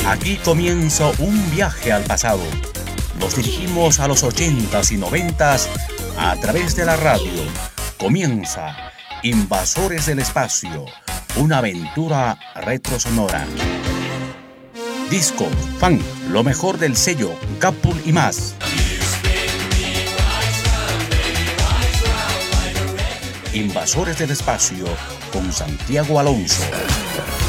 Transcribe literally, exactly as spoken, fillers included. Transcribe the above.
Aquí comienza un viaje al pasado. Nos dirigimos a los ochentas y noventas a través de la radio. Comienza Invasores del Espacio, una aventura retrosonora. Disco, fan, lo mejor del sello Capul y más. Invasores del Espacio con Santiago Alonso.